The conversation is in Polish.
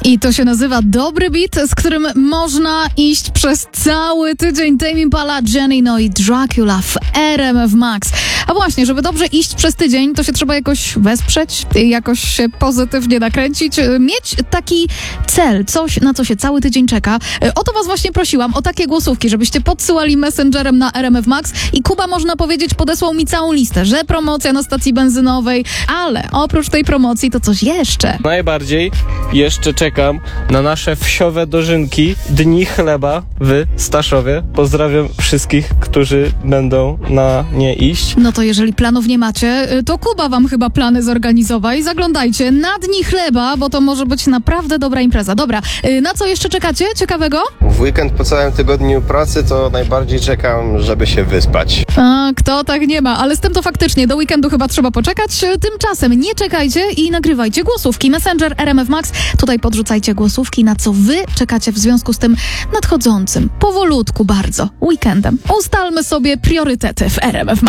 I to się nazywa dobry beat, z którym można iść przez cały tydzień. Tame Impala, Jenny, no i Dracula w RMF Max. A właśnie, żeby dobrze iść przez tydzień, to się trzeba jakoś wesprzeć, jakoś się pozytywnie nakręcić, mieć taki cel, coś, na co się cały tydzień czeka. O to was właśnie prosiłam, o takie głosówki, żebyście podsyłali messengerem na RMF Max i Kuba, można powiedzieć, podesłał mi całą listę, że promocja na stacji benzynowej, ale oprócz tej promocji to coś jeszcze. Najbardziej jeszcze czekam na nasze wsiowe dożynki Dni Chleba w Staszowie. Pozdrawiam wszystkich, którzy będą na nie iść. No to jeżeli planów nie macie, to Kuba wam chyba plany zorganizował i zaglądajcie na Dni Chleba, bo to może być naprawdę dobra impreza. Dobra, na co jeszcze czekacie ciekawego? W weekend po całym tygodniu pracy to najbardziej czekam, żeby się wyspać. A, kto tak nie ma, ale z tym to faktycznie do weekendu chyba trzeba poczekać. Tymczasem nie czekajcie i nagrywajcie głosówki. Messenger RMF Max, tutaj podrzucajcie głosówki, na co wy czekacie w związku z tym nadchodzącym, powolutku bardzo, weekendem. Ustalmy sobie priorytety w RMF Max.